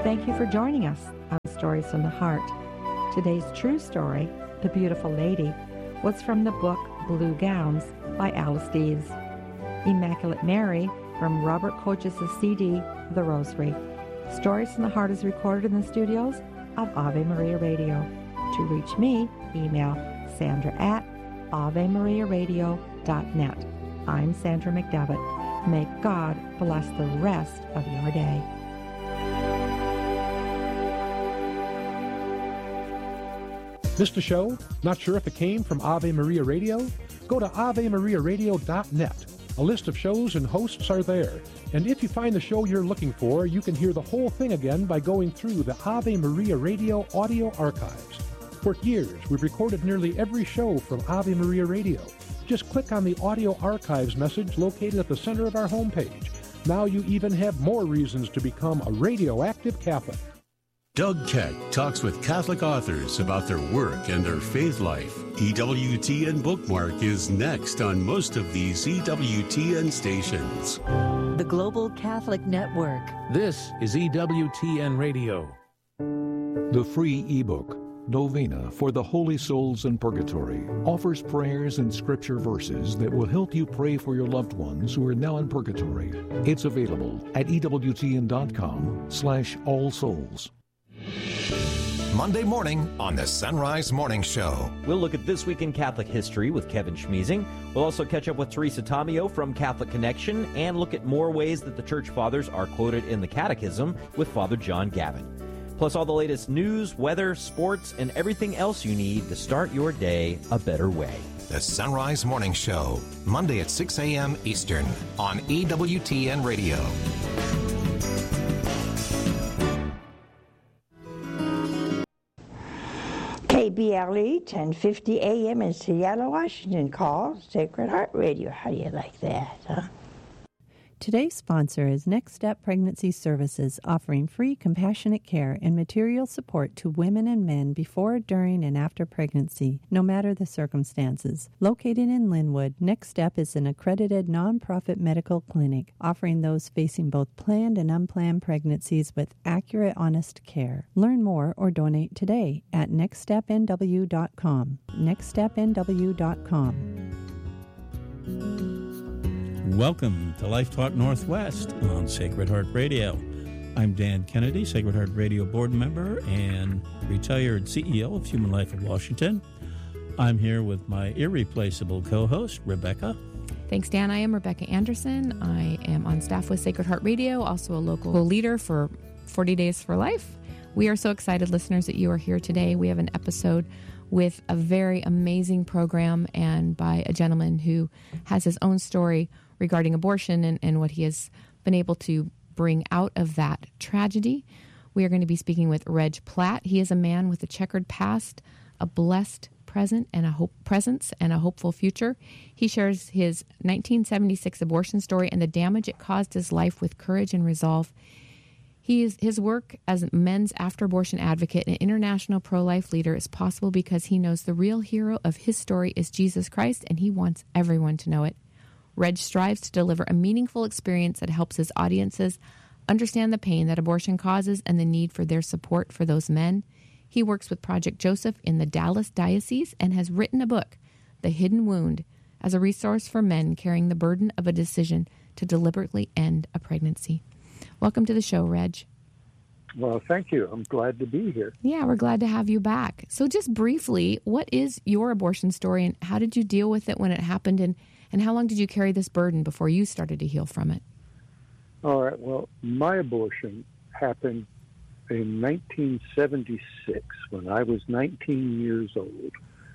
Thank you for joining us on Stories from the Heart. Today's true story, The Beautiful Lady, was from the book Blue Gowns by Alice Deves. Immaculate Mary from Robert Kochis' CD, The Rosary. Stories from the Heart is recorded in the studios of Ave Maria Radio. To reach me, email sandra@avemariaradio.net. I'm Sandra McDevitt. May God bless the rest of your day. Missed a show? Not sure if it came from Ave Maria Radio? Go to avemariaradio.net. A list of shows and hosts are there. And if you find the show you're looking for, you can hear the whole thing again by going through the Ave Maria Radio audio archives. For years, we've recorded nearly every show from Ave Maria Radio. Just click on the audio archives message located at the center of our homepage. Now you even have more reasons to become a radioactive Catholic. Doug Keck talks with Catholic authors about their work and their faith life. EWTN Bookmark is next on most of these EWTN stations. The Global Catholic Network. This is EWTN Radio. The free ebook, Novena for the Holy Souls in Purgatory, offers prayers and scripture verses that will help you pray for your loved ones who are now in purgatory. It's available at EWTN.com/allsouls. Monday morning on the Sunrise Morning Show. We'll look at This Week in Catholic History with Kevin Schmeezing. We'll also catch up with Teresa Tomeo from Catholic Connection and look at more ways that the Church Fathers are quoted in the Catechism with Father John Gavin. Plus all the latest news, weather, sports, and everything else you need to start your day a better way. The Sunrise Morning Show, Monday at 6 a.m. Eastern on EWTN Radio. KBLE 1050 AM in Seattle, Washington. Call Sacred Heart Radio. How do you like that, huh? Today's sponsor is Next Step Pregnancy Services, offering free compassionate care and material support to women and men before, during, and after pregnancy, no matter the circumstances. Located in Linwood, Next Step is an accredited nonprofit medical clinic offering those facing both planned and unplanned pregnancies with accurate, honest care. Learn more or donate today at nextstepnw.com. nextstepnw.com. Welcome to Life Talk Northwest on Sacred Heart Radio. I'm Dan Kennedy, Sacred Heart Radio board member and retired CEO of Human Life of Washington. I'm here with my irreplaceable co-host, Rebecca. Thanks, Dan. I am Rebecca Anderson. I am on staff with Sacred Heart Radio, also a local leader for 40 Days for Life. We are so excited, listeners, that you are here today. We have an episode with a very amazing program and by a gentleman who has his own story regarding abortion and what he has been able to bring out of that tragedy. We are going to be speaking with Reg Platt. He is a man with a checkered past, a blessed presence, and a hopeful future. He shares his 1976 abortion story and the damage it caused his life with courage and resolve. His work as men's after-abortion advocate and international pro-life leader is possible because he knows the real hero of his story is Jesus Christ, and he wants everyone to know it. Reg strives to deliver a meaningful experience that helps his audiences understand the pain that abortion causes and the need for their support for those men. He works with Project Joseph in the Dallas Diocese and has written a book, The Hidden Wound, as a resource for men carrying the burden of a decision to deliberately end a pregnancy. Welcome to the show, Reg. Well, thank you. I'm glad to be here. Yeah, we're glad to have you back. So just briefly, what is your abortion story and how did you deal with it when it happened and how long did you carry this burden before you started to heal from it? All right. Well, my abortion happened in 1976 when I was 19 years old.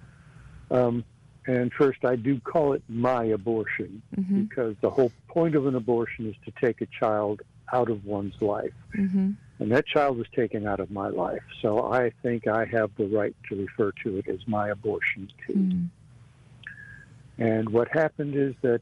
And first, I do call it my abortion because the whole point of an abortion is to take a child out of one's life. And that child was taken out of my life. So I think I have the right to refer to it as my abortion case. And what happened is that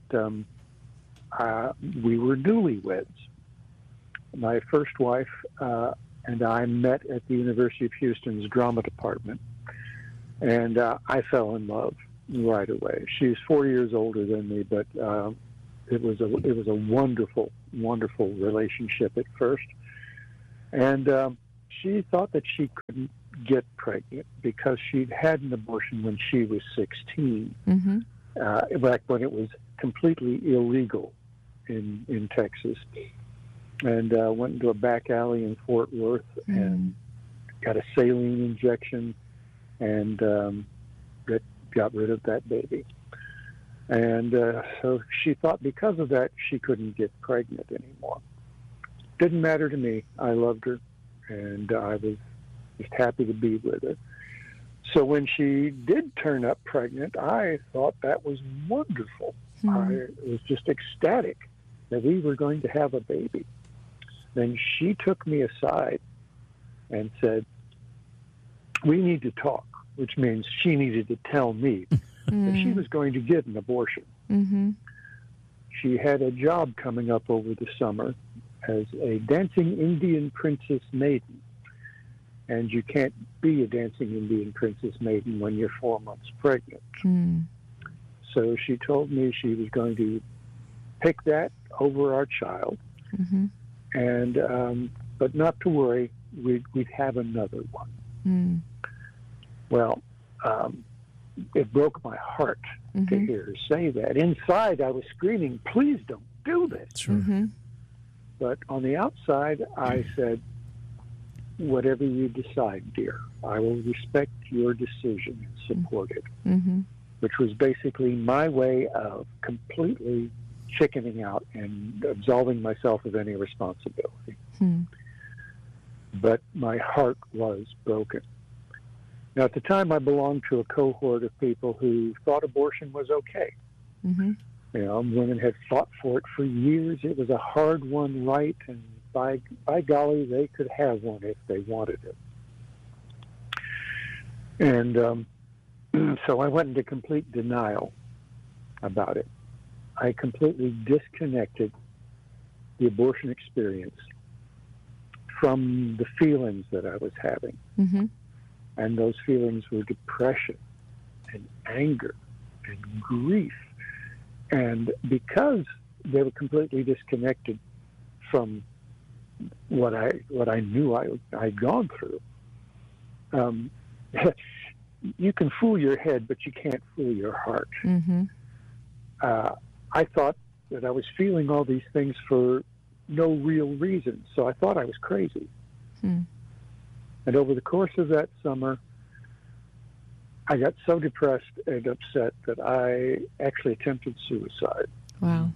we were newlyweds. My first wife and I met at the University of Houston's drama department. And I fell in love right away. She's 4 years older than me, but it was a wonderful, wonderful relationship at first. And she thought that she couldn't get pregnant because she'd had an abortion when she was 16, back when it was completely illegal in Texas. And went into a back alley in Fort Worth and got a saline injection and that got rid of that baby. And so she thought because of that she couldn't get pregnant anymore. Didn't matter to me. I loved her, and I was just happy to be with her. So when she did turn up pregnant, I thought that was wonderful. I was just ecstatic that we were going to have a baby. Then she took me aside and said, "We need to talk," which means she needed to tell me that she was going to get an abortion. She had a job coming up over the summer as a dancing Indian princess maiden. And you can't be a dancing Indian princess maiden when you're 4 months pregnant. So she told me she was going to pick that over our child. And but not to worry, we'd have another one. Well, it broke my heart to hear her say that. Inside, I was screaming, "Please don't do this." But on the outside, I said, "Whatever you decide, dear, I will respect your decision and support it," which was basically my way of completely chickening out and absolving myself of any responsibility. But my heart was broken. Now, at the time, I belonged to a cohort of people who thought abortion was okay. You know, women had fought for it for years. It was a hard-won right, and by golly, they could have one if they wanted it. And so I went into complete denial about it. I completely disconnected the abortion experience from the feelings that I was having. And those feelings were depression and anger and grief. And because they were completely disconnected from what I knew I'd gone through, you can fool your head, but you can't fool your heart. I thought that I was feeling all these things for no real reason, so I thought I was crazy. And over the course of that summer, I got so depressed and upset that I actually attempted suicide. Wow.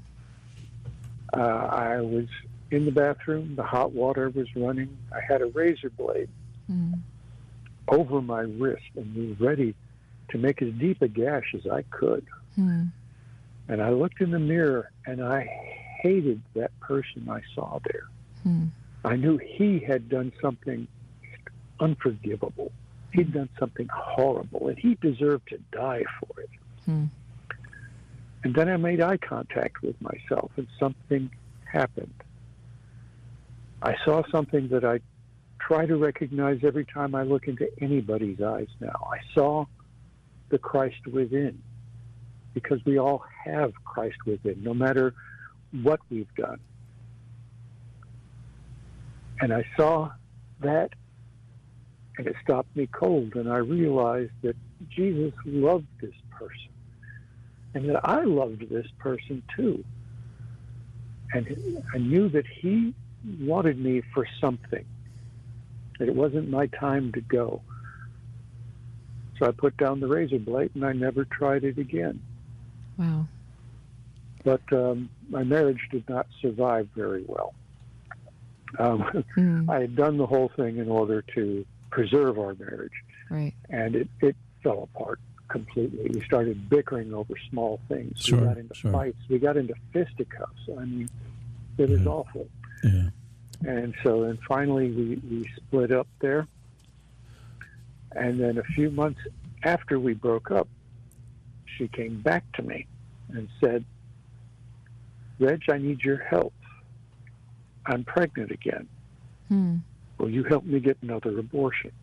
I was in the bathroom, the hot water was running. I had a razor blade over my wrist and was ready to make as deep a gash as I could. And I looked in the mirror and I hated that person I saw there. I knew he had done something unforgivable. He'd done something horrible, and he deserved to die for it. And then I made eye contact with myself, and something happened. I saw something that I try to recognize every time I look into anybody's eyes now. I saw the Christ within, because we all have Christ within, no matter what we've done. And I saw that, and it stopped me cold, and I realized that Jesus loved this person, and that I loved this person too. And I knew that he wanted me for something, that it wasn't my time to go. So I put down the razor blade, and I never tried it again. Wow. But my marriage did not survive very well. I had done the whole thing in order to preserve our marriage. Right. And it fell apart completely. We started bickering over small things. We got into fights. We got into fisticuffs. I mean, it was awful. And so then finally we split up there. And then a few months after we broke up, she came back to me and said, "Reg, I need your help. I'm pregnant again. Will you help me get another abortion?"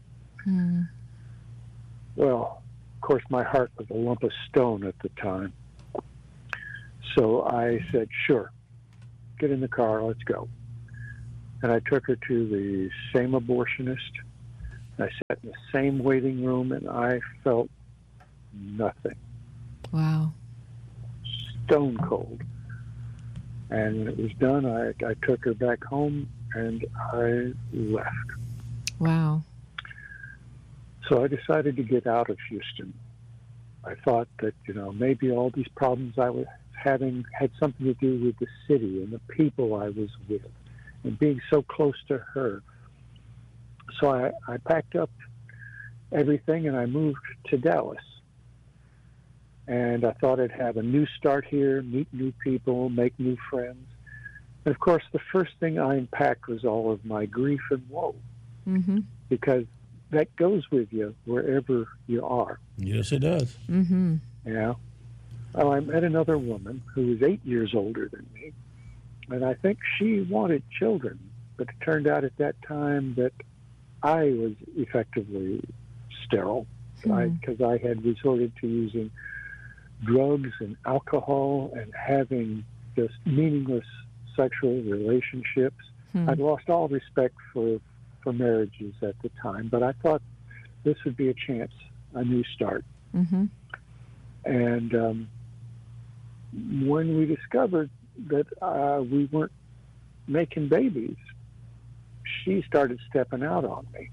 Well, of course, my heart was a lump of stone at the time. So I said, "Sure, get in the car, let's go." And I took her to the same abortionist. I sat in the same waiting room, and I felt nothing. Wow. Stone cold. And when it was done, I took her back home, and I left. Wow. So I decided to get out of Houston. I thought that, maybe all these problems I was having had something to do with the city and the people I was with and being so close to her. So I packed up everything and I moved to Dallas. And I thought I'd have a new start here, meet new people, make new friends. And of course, the first thing I unpacked was all of my grief and woe. Mm-hmm. Because that goes with you wherever you are. Yes, it does. Mm-hmm. Yeah. Well, I met another woman who was 8 years older than me, and I think she wanted children, but it turned out at that time that I was effectively sterile because I had resorted to using drugs and alcohol and having just meaningless sexual relationships. I'd lost all respect for marriages at the time, but I thought this would be a chance, a new start. Mm-hmm. And when we discovered that we weren't making babies, she started stepping out on me.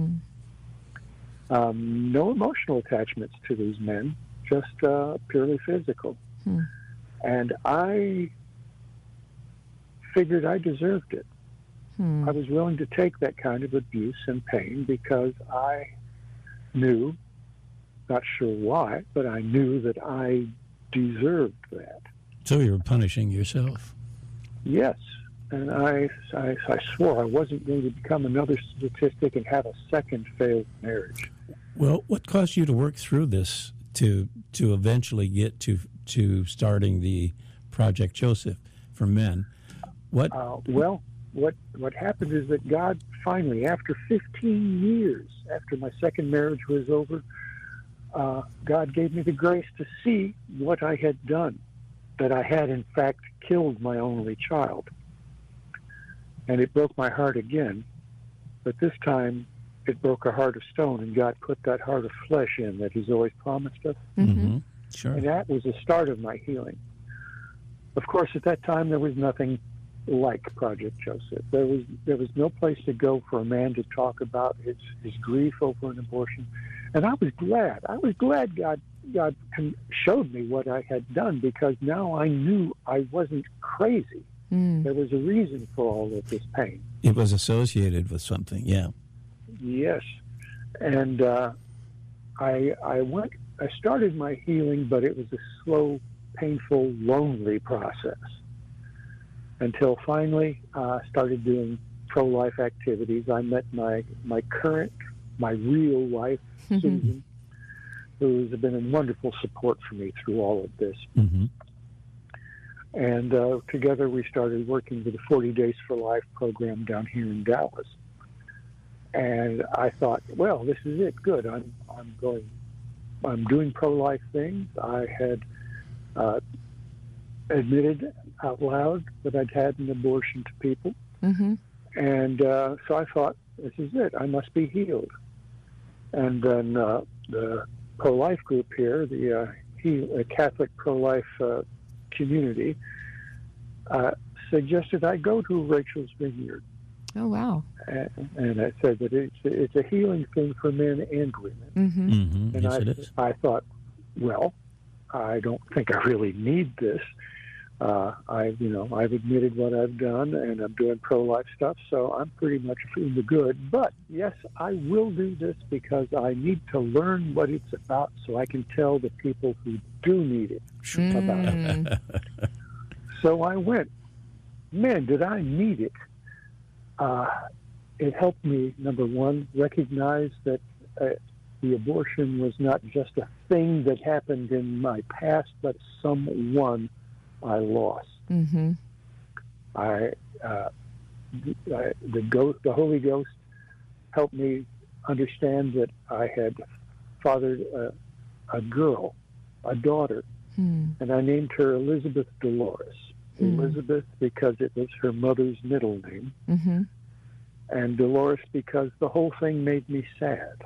No emotional attachments to these men, just purely physical. And I figured I deserved it. I was willing to take that kind of abuse and pain because I knew, not sure why, but I knew that I deserved that. So you were punishing yourself. Yes. And I swore I wasn't going to become another statistic and have a second failed marriage. Well, what caused you to work through this to eventually get to starting the Project Joseph for men? What happened is that God finally, after 15 years, after my second marriage was over, God gave me the grace to see what I had done, that I had in fact killed my only child. And it broke my heart again, but this time it broke a heart of stone, and God put that heart of flesh in that He's always promised us. Mm-hmm. Sure. And that was the start of my healing. Of course, at that time there was nothing like Project Joseph. There was no place to go for a man to talk about his grief over an abortion. And I was glad. God showed me what I had done, because now I knew I wasn't crazy. There was a reason for all of this pain. It was associated with something, yeah. Yes. And I started my healing, but it was a slow, painful, lonely process until finally I started doing pro-life activities. I met my real wife, Susan, who has been a wonderful support for me through all of this. Mm-hmm. And together we started working with the 40 Days for Life program down here in Dallas. And I thought, well, this is it. Good. I'm doing pro-life things. I had admitted out loud that I'd had an abortion to people. Mm-hmm. And so I thought, this is it. I must be healed. And then the pro-life group here, the Catholic pro-life community, suggested I go to Rachel's Vineyard. Oh, wow. And I said that it's a healing thing for men and women. Mm-hmm. Mm-hmm. And yes, it is. I thought, well, I don't think I really need this. I've admitted what I've done, and I'm doing pro-life stuff, so I'm pretty much in the good. But yes, I will do this because I need to learn what it's about, so I can tell the people who do need it about it. So I went. Man, did I need it? It helped me, number one, recognize that the abortion was not just a thing that happened in my past, but someone I lost. Mm-hmm. The Holy Ghost helped me understand that I had fathered a girl, a daughter, and I named her Elizabeth Dolores. Elizabeth because it was her mother's middle name, Mm-hmm. and Dolores because the whole thing made me sad.